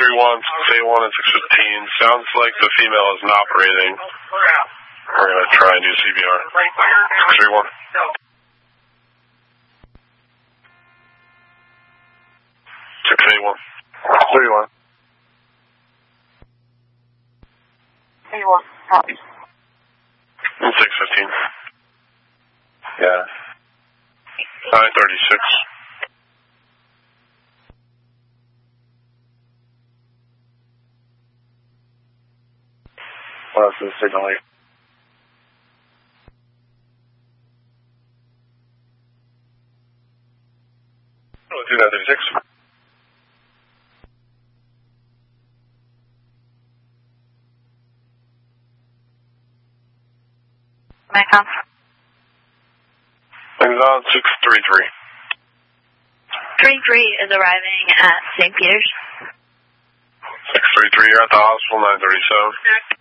631, 681, and 615. Sounds like the female is not breathing. We're going to try and do CPR. 631. 681. 31. 31. Copy. And 615. Yeah. 936. What else is the signal here? Oh, 2936. Micom. And on 633. 33 is arriving at St. Peter's. 633, you're at the hospital, 937.